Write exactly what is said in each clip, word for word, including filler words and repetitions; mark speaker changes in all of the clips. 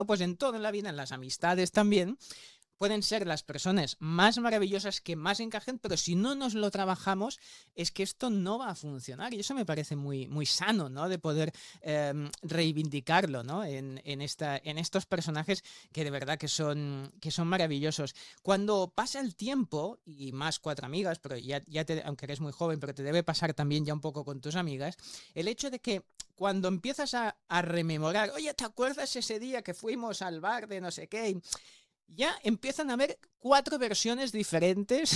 Speaker 1: o pues en todo en la vida, en las amistades también, pueden ser las personas más maravillosas que más encajen, pero si no nos lo trabajamos, es que esto no va a funcionar. Y eso me parece muy, muy sano, ¿no? De poder eh, reivindicarlo, ¿no? En, en, esta, en estos personajes que de verdad que son, que son maravillosos. Cuando pasa el tiempo, y más cuatro amigas, pero ya, ya te, aunque eres muy joven, pero te debe pasar también ya un poco con tus amigas, el hecho de que cuando empiezas a, a rememorar, oye, ¿te acuerdas ese día que fuimos al bar de no sé qué? Ya empiezan a haber cuatro versiones diferentes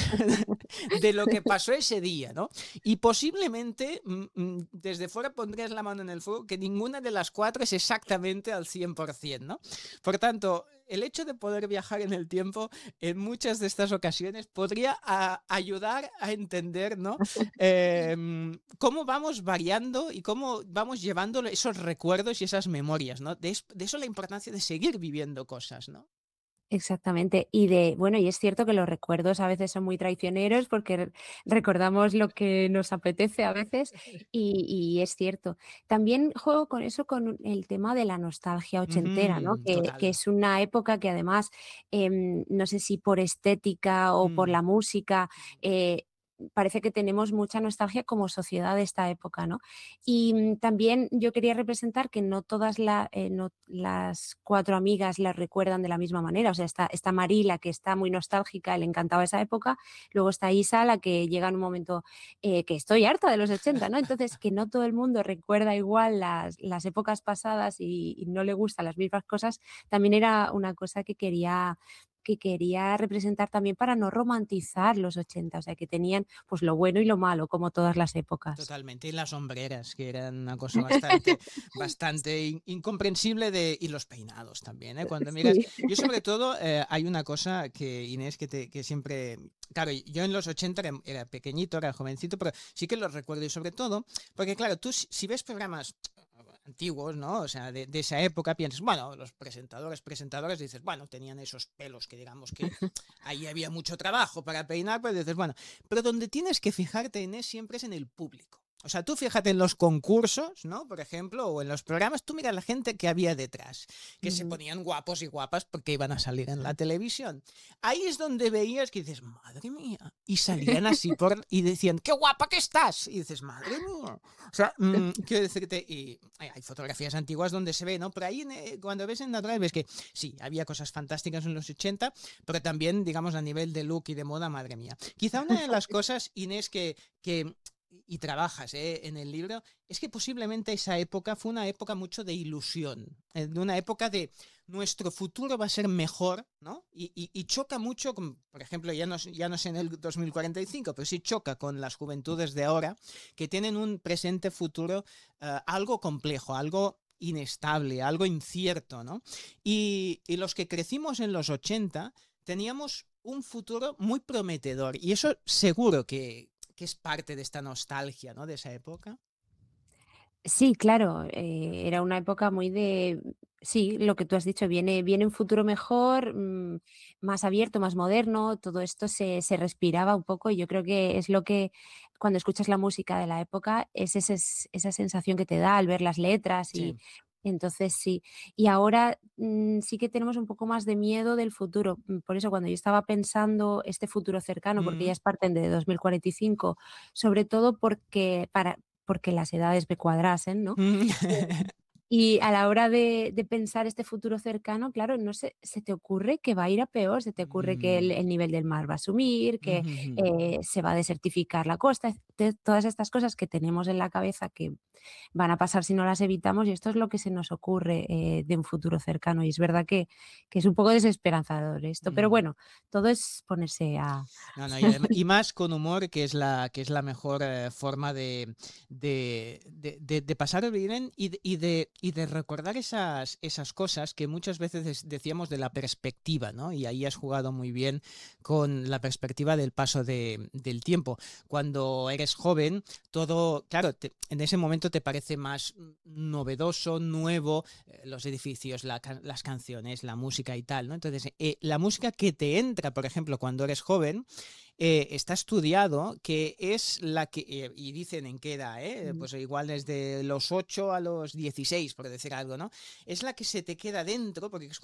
Speaker 1: de lo que pasó ese día, ¿no? Y posiblemente mm, desde fuera pondrías la mano en el fuego que ninguna de las cuatro es exactamente al cien por ciento, ¿no? Por tanto, el hecho de poder viajar en el tiempo en muchas de estas ocasiones podría a, ayudar a entender, ¿no? Eh, cómo vamos variando y cómo vamos llevando esos recuerdos y esas memorias, ¿no? De, de eso la importancia de seguir viviendo cosas, ¿no?
Speaker 2: Exactamente. Y de bueno, y es cierto que los recuerdos a veces son muy traicioneros porque re recordamos lo que nos apetece a veces y y es cierto. También juego con eso, con el tema de la nostalgia ochentera, ¿no?
Speaker 1: Ujú,
Speaker 2: Que que
Speaker 1: total.
Speaker 2: es una época que además, em, no sé si por estética o por
Speaker 1: Mm.
Speaker 2: la música, eh, parece que tenemos mucha nostalgia como sociedad de esta época, ¿no? Y, mm, también yo quería representar que no todas la eh, no las cuatro amigas la recuerdan de la misma manera. O sea, está está Mari, la que está muy nostálgica, le encantaba esa época. Luego está Isa, la que llega en un momento, eh, que estoy harta de los ochenta, ¿no? Entonces, que no todo el mundo recuerda igual las las épocas pasadas y y no le gustan las mismas cosas, también era una cosa que quería que quería representar también para no romantizar los ochenta, o sea, que tenían, pues, lo bueno y lo malo, como todas las épocas.
Speaker 1: Totalmente. Y las hombreras, que eran una cosa bastante, bastante in incomprensible de y los peinados también, ¿eh? Cuando miras
Speaker 2: Sí.
Speaker 1: yo sobre todo, eh, hay una cosa que, Inés, que te que siempre claro, yo en los ochenta era era pequeñito, era jovencito, pero sí que los recuerdo y sobre todo porque, claro, tú si si ves programas antiguos, ¿no? O sea, de de esa época piensas, bueno, los presentadores, presentadoras, dices, bueno, tenían esos pelos que digamos que ahí había mucho trabajo para peinar, pues dices, bueno, pero donde tienes que fijarte, Inés, siempre es en el público. O sea, tú fíjate en los concursos, ¿no? Por ejemplo, o en los programas, tú mira la gente que había detrás, que se
Speaker 2: Ujú.
Speaker 1: ponían guapos y guapas porque iban a salir en la televisión. Ahí es donde veías que dices, madre mía, y salían así por y decían, qué guapa que estás. Y dices, madre mía. O sea, mmm, quiero decirte, y hay, hay fotografías antiguas donde se ve, ¿no? Pero ahí eh, cuando ves en natural ves que sí, había cosas fantásticas en los ochenta, pero también, digamos, a nivel de look y de moda, madre mía. Quizá una de las cosas, Inés, que, que y trabajas ¿eh? en el libro, es que posiblemente esa época fue una época mucho de ilusión, eh, de una época de nuestro futuro va a ser mejor, ¿no? Y, y, y choca mucho, con, por ejemplo, ya no, ya no sé en el dos mil cuarenta y cinco, pero sí choca con las juventudes de ahora, que tienen un presente futuro uh, algo complejo, algo inestable, algo incierto, ¿no? Y, y los que crecimos en los ochenta teníamos un futuro muy prometedor y eso seguro que, que es parte de esta nostalgia, ¿no? De esa época.
Speaker 2: Sí, claro, eh, era una época muy de sí, lo que tú has dicho, viene viene un futuro mejor, mm, más abierto, más moderno, todo esto se se respiraba un poco, y yo creo que es lo que cuando escuchas la música de la época, es ese s esa sensación que te da al ver las letras y
Speaker 1: Sí.
Speaker 2: entonces sí. Y ahora, mm, sí que tenemos un poco más de miedo del futuro. Mm, por eso cuando yo estaba pensando este futuro cercano, porque ya
Speaker 1: Mm.
Speaker 2: es parte de dos mil cuarenta y cinco, sobre todo porque para porque las edades me cuadrasen, ¿no?
Speaker 1: Mm.
Speaker 2: Y a la hora de de pensar este futuro cercano, claro, no sé, se te ocurre que va a ir a peor, se te ocurre que el
Speaker 1: Mm.
Speaker 2: el nivel del mar va a subir, que,
Speaker 1: Ujujú.
Speaker 2: eh, se va a desertificar la costa, te todas estas cosas que tenemos en la cabeza que van a pasar si no las evitamos, y esto es lo que se nos ocurre, eh, de un futuro cercano. Y es verdad que que es un poco desesperanzador esto, pero
Speaker 1: Mm.
Speaker 2: bueno, todo es ponerse a
Speaker 1: No, no, y, adem y más con humor, que es la, que es la mejor eh, forma de, de, de, de, de pasar bien y de, y, de, y de recordar esas, esas cosas que muchas veces decíamos de la perspectiva, ¿no? Y ahí has jugado muy bien con la perspectiva del paso de, del tiempo. Cuando eres joven, todo, claro, te, en ese momento te parece más novedoso, nuevo, eh, los edificios, la, las canciones, la música y tal, ¿no? Entonces, eh, la música que te entra, por ejemplo, cuando eres joven, eh, está estudiado que es la que, eh, y dicen en qué edad, ¿eh?
Speaker 2: Mm.
Speaker 1: Pues igual desde los ocho a los dieciséis, por decir algo, ¿no? Es la que se te queda dentro, porque es